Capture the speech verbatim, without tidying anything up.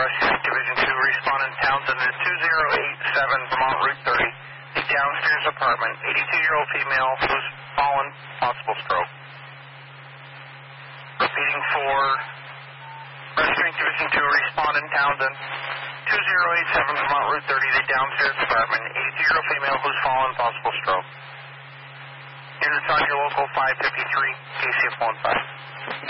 Rescue Division two, respondent Townsend is two zero eight seven Vermont Route thirty, the downstairs apartment, eighty-two-year-old female who's fallen, possible stroke. Repeating for Rescue Division two, respondent Townsend, two zero eight seven Vermont Route thirty, the downstairs apartment, eighty-two-year-old female who's fallen, possible stroke. Units on your local five fifty-three, K C F one five.